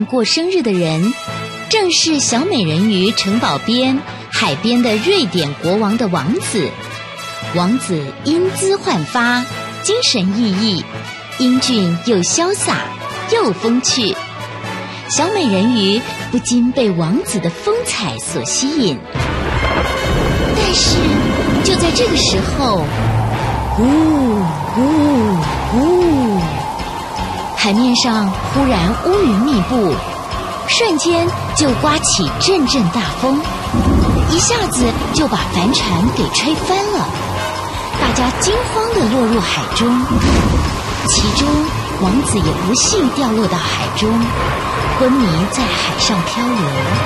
过生日的人，正是小美人鱼城堡边海边的瑞典国王的王子。王子英姿焕发，精神奕奕，英俊又潇洒又风趣。小美人鱼不禁被王子的风采所吸引。但是就在这个时候，呜呜呜，海面上忽然乌云密布，瞬间就刮起阵阵大风，一下子就把帆船给吹翻了。大家惊慌地落入海中，其中王子也不幸掉落到海中，昏迷在海上漂流。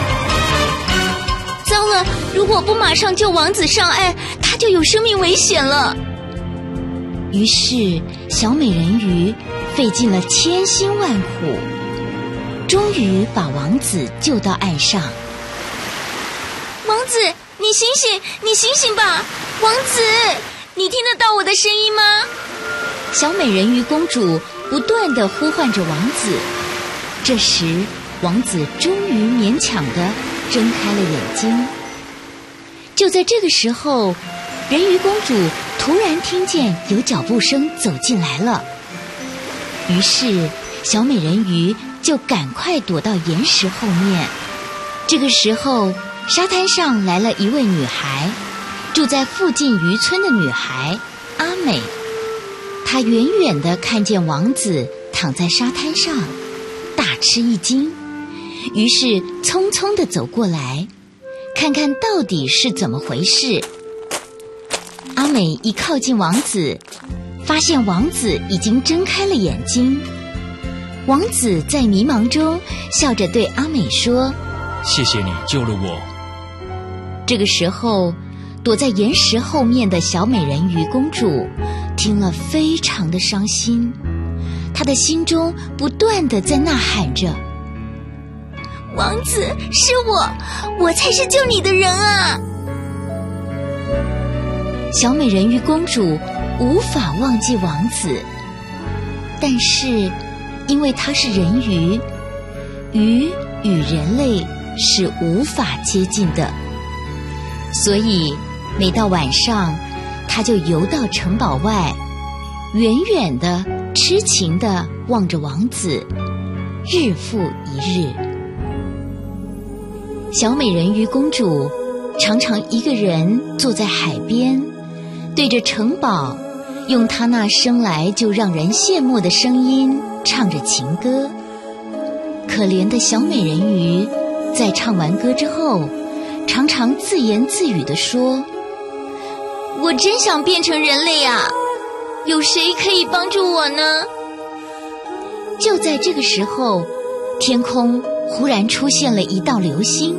糟了，如果不马上救王子上岸，他就有生命危险了。于是小美人鱼费尽了千辛万苦，终于把王子救到岸上。王子，你醒醒，你醒醒吧！王子，你听得到我的声音吗？小美人鱼公主不断地呼唤着王子。这时王子终于勉强地睁开了眼睛。就在这个时候，人鱼公主突然听见有脚步声走进来了。于是小美人鱼就赶快躲到岩石后面。这个时候沙滩上来了一位女孩，住在附近渔村的女孩阿美。她远远地看见王子躺在沙滩上，大吃一惊，于是匆匆地走过来，看看到底是怎么回事。阿美一靠近王子，发现王子已经睁开了眼睛。王子在迷茫中笑着对阿美说： 谢谢你救了我。 这个时候躲在岩石后面的小美人鱼公主听了非常的伤心，她的心中不断地在呐喊着：王子，是我才是救你的人啊！小美人鱼公主无法忘记王子，但是因为她是人鱼，鱼与人类是无法接近的，所以每到晚上，她就游到城堡外，远远地痴情地望着王子，日复一日。小美人鱼公主常常一个人坐在海边，对着城堡，用她那生来就让人羡慕的声音唱着情歌。可怜的小美人鱼在唱完歌之后，常常自言自语地说：我真想变成人类啊，有谁可以帮助我呢？就在这个时候，天空忽然出现了一道流星，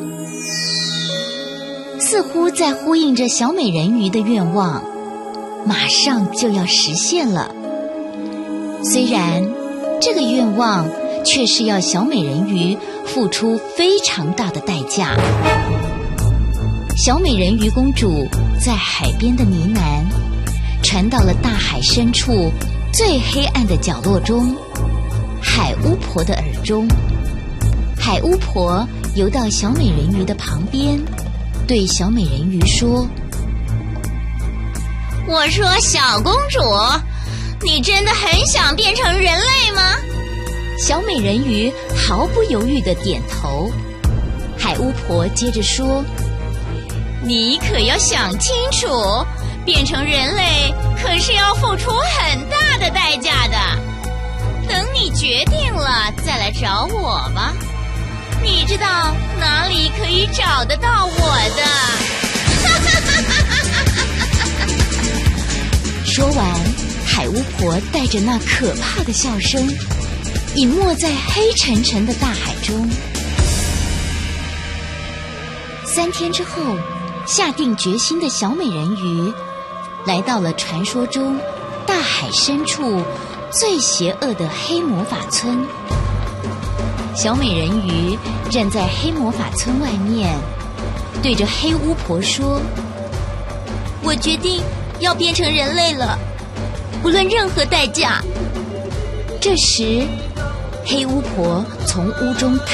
似乎在呼应着小美人鱼的愿望，马上就要实现了。虽然这个愿望却是要小美人鱼付出非常大的代价。小美人鱼公主在海边的呢喃传到了大海深处最黑暗的角落中，海巫婆的耳中。海巫婆游到小美人鱼的旁边，对小美人鱼说：我说小公主，你真的很想变成人类吗？小美人鱼毫不犹豫地点头。海巫婆接着说：你可要想清楚，变成人类可是要付出很大的代价的。等你决定了再来找我吧，你知道哪里可以找得到我的。说完，海巫婆带着那可怕的笑声隐没在黑沉沉的大海中。3天之后，下定决心的小美人鱼来到了传说中大海深处最邪恶的黑魔法村。小美人鱼站在黑魔法村外面，对着黑巫婆说：我决定要变成人类了，不论任何代价。这时黑巫婆从屋中